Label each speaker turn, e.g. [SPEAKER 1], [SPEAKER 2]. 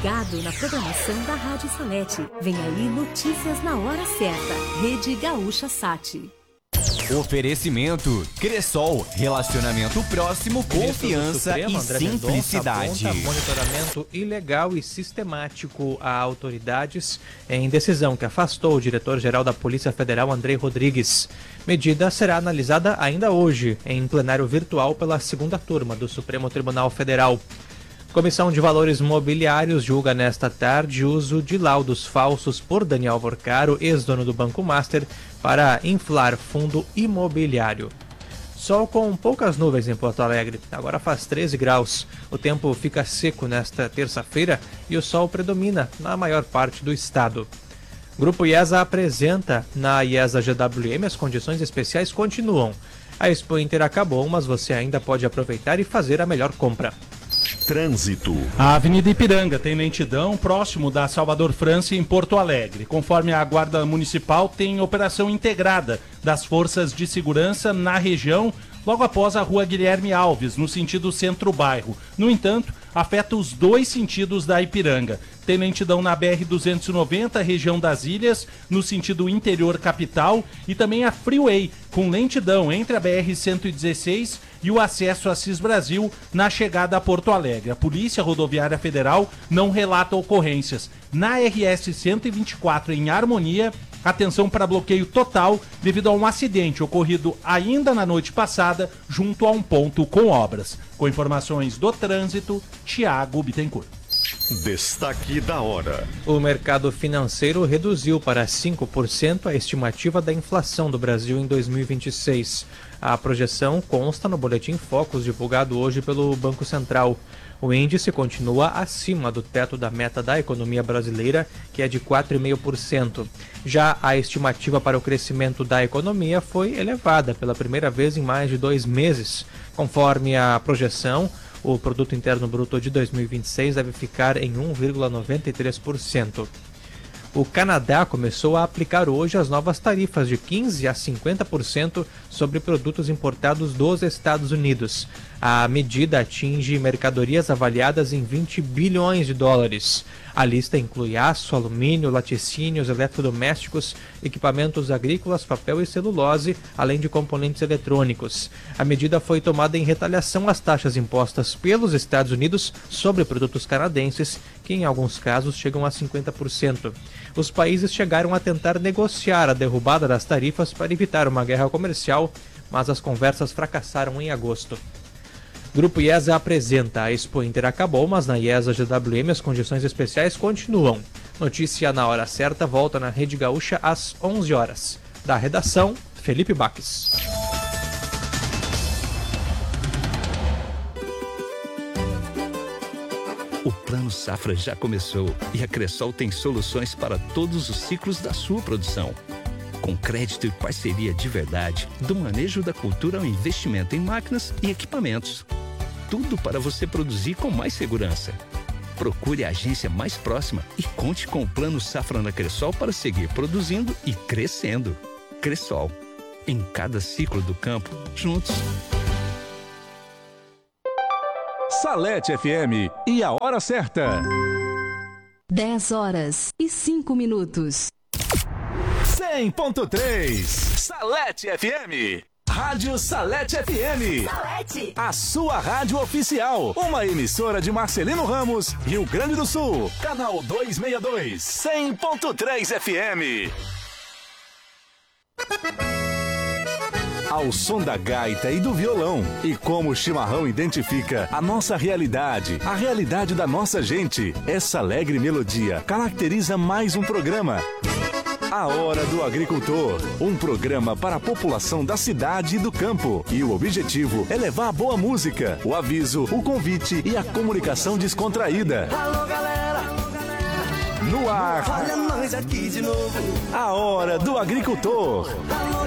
[SPEAKER 1] ligado na programação da Rádio Salete. Vem aí notícias na hora certa. Rede Gaúcha Sat.
[SPEAKER 2] Oferecimento Cressol, relacionamento próximo, confiança e simplicidade.
[SPEAKER 3] Monitoramento ilegal e sistemático a autoridades em decisão que afastou o diretor-geral da Polícia Federal, Andrei Rodrigues. Medida será analisada ainda hoje em plenário virtual pela segunda turma do Supremo Tribunal Federal. Comissão de Valores Mobiliários julga nesta tarde uso de laudos falsos por Daniel Vorcaro, ex-dono do Banco Master, para inflar fundo imobiliário. Sol com poucas nuvens em Porto Alegre. Agora faz 13 graus. O tempo fica seco nesta terça-feira e o sol predomina na maior parte do estado. Grupo IESA apresenta na IESA GWM. As condições especiais continuam. A Expo Inter acabou, mas você ainda pode aproveitar e fazer a melhor compra.
[SPEAKER 4] Trânsito.
[SPEAKER 5] A Avenida Ipiranga tem lentidão próximo da Salvador França em Porto Alegre. Conforme a Guarda Municipal, tem operação integrada das forças de segurança na região, logo após a Rua Guilherme Alves, no sentido centro-bairro. No entanto, afeta os dois sentidos da Ipiranga. Tem lentidão na BR-290, região das Ilhas, no sentido interior capital, e também a Freeway, com lentidão entre a BR-116 e o acesso a Cis Brasil na chegada a Porto Alegre. A Polícia Rodoviária Federal não relata ocorrências. Na RS-124, em Harmonia, atenção para bloqueio total devido a um acidente ocorrido ainda na noite passada junto a um ponto com obras. Com informações do trânsito, Tiago Bittencourt.
[SPEAKER 4] Destaque da hora.
[SPEAKER 3] O mercado financeiro reduziu para 5% a estimativa da inflação do Brasil em 2026. A projeção consta no Boletim Focus divulgado hoje pelo Banco Central. O índice continua acima do teto da meta da economia brasileira, que é de 4,5%. Já a estimativa para o crescimento da economia foi elevada pela primeira vez em mais de 2 meses. Conforme a projeção, o Produto Interno Bruto de 2026 deve ficar em 1,93%. O Canadá começou a aplicar hoje as novas tarifas de 15% a 50% sobre produtos importados dos Estados Unidos. A medida atinge mercadorias avaliadas em 20 bilhões de dólares. A lista inclui aço, alumínio, laticínios, eletrodomésticos, equipamentos agrícolas, papel e celulose, além de componentes eletrônicos. A medida foi tomada em retaliação às taxas impostas pelos Estados Unidos sobre produtos canadenses, que em alguns casos chegam a 50%. Os países chegaram a tentar negociar a derrubada das tarifas para evitar uma guerra comercial, mas as conversas fracassaram em agosto. Grupo IESA apresenta. A Expo Inter acabou, mas na IESA GWM as condições especiais continuam. Notícia na hora certa volta na Rede Gaúcha às 11 horas. Da redação, Felipe Baques.
[SPEAKER 6] O Plano Safra já começou e a Cressol tem soluções para todos os ciclos da sua produção. Com crédito e parceria de verdade, do manejo da cultura ao investimento em máquinas e equipamentos. Tudo para você produzir com mais segurança. Procure a agência mais próxima e conte com o Plano Safra na Cressol para seguir produzindo e crescendo. Cressol, em cada ciclo do campo, juntos.
[SPEAKER 4] Salete FM e a hora certa.
[SPEAKER 1] 10h05.
[SPEAKER 4] 100.3 Salete FM. Rádio Salete FM.
[SPEAKER 1] Salete.
[SPEAKER 4] A sua rádio oficial. Uma emissora de Marcelino Ramos, Rio Grande do Sul. Canal 262. 100.3 FM. Ao som da gaita e do violão. E como o chimarrão identifica a nossa realidade, a realidade da nossa gente, essa alegre melodia caracteriza mais um programa. A Hora do Agricultor, um programa para a população da cidade e do campo. E o objetivo é levar a boa música, o aviso, o convite e a comunicação descontraída.
[SPEAKER 7] Alô, galera!
[SPEAKER 4] No ar,
[SPEAKER 7] Olha nós aqui de novo.
[SPEAKER 4] A Hora do Agricultor.
[SPEAKER 7] Alô,